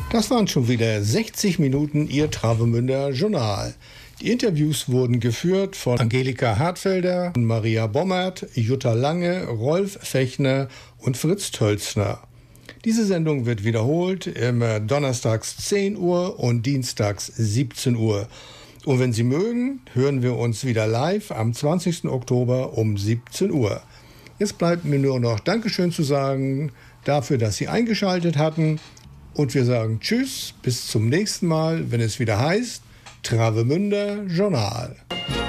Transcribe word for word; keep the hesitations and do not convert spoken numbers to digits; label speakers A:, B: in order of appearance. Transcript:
A: Das waren schon wieder sechzig Minuten Ihr Travemünder Journal. Die Interviews wurden geführt von Angelika Hartfelder, Maria Bommert, Jutta Lange, Rolf Fechner und Fritz Tölzner. Diese Sendung wird wiederholt, immer donnerstags zehn Uhr und dienstags siebzehn Uhr. Und wenn Sie mögen, hören wir uns wieder live am zwanzigsten Oktober um siebzehn Uhr. Jetzt bleibt mir nur noch Dankeschön zu sagen dafür, dass Sie eingeschaltet hatten. Und wir sagen Tschüss, bis zum nächsten Mal, wenn es wieder heißt Travemünder Journal.